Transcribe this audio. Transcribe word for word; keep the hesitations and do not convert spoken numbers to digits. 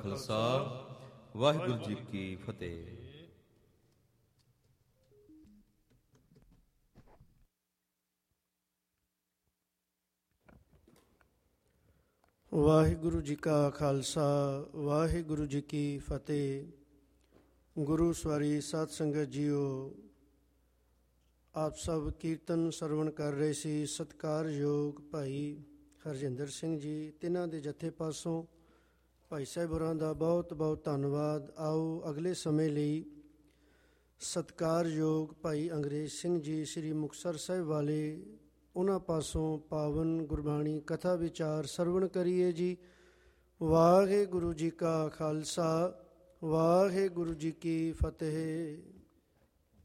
ਖਾਲਸਾ, ਵਾਹਿਗੁਰੂ ਜੀ ਕੀ ਫਤਿਹ। ਵਾਹਿਗੁਰੂ ਜੀ ਕਾ ਖਾਲਸਾ, ਵਾਹਿਗੁਰੂ ਜੀ ਕੀ ਫਤਿਹ। ਗੁਰੂ ਸਵਾਰੀ ਸਾਧ ਸੰਗਤ ਜੀਓ, ਆਪ ਸਭ ਕੀਰਤਨ ਸਰਵਣ ਕਰ ਰਹੇ ਸੀ। ਸਤਿਕਾਰਯੋਗ ਭਾਈ ਹਰਜਿੰਦਰ ਸਿੰਘ ਜੀ, ਤਿੰਨਾਂ ਦੇ ਜਥੇ ਪਾਸੋਂ ਭਾਈ ਸਾਹਿਬ ਹੋਰਾਂ ਦਾ ਬਹੁਤ ਬਹੁਤ ਧੰਨਵਾਦ। ਆਓ ਅਗਲੇ ਸਮੇਂ ਲਈ ਸਤਿਕਾਰਯੋਗ ਭਾਈ ਅੰਗਰੇਜ਼ ਸਿੰਘ ਜੀ ਸ੍ਰੀ ਮੁਕਤਸਰ ਸਾਹਿਬ ਵਾਲੇ, ਉਹਨਾਂ ਪਾਸੋਂ ਪਾਵਨ ਗੁਰਬਾਣੀ ਕਥਾ ਵਿਚਾਰ ਸਰਵਣ ਕਰੀਏ ਜੀ। ਵਾਹਿਗੁਰੂ ਜੀ ਕਾ ਖਾਲਸਾ, ਵਾਹਿਗੁਰੂ ਜੀ ਕੀ ਫਤਿਹ।